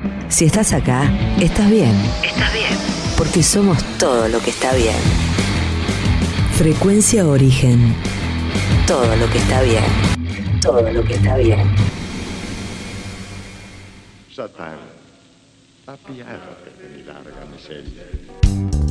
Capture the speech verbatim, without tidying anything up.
Si estás acá, estás bien. Estás bien. Porque somos todo lo que está bien. Frecuencia Origen. Todo lo que está bien. Todo lo que está bien. Satan, abbiate per mi larga miseria.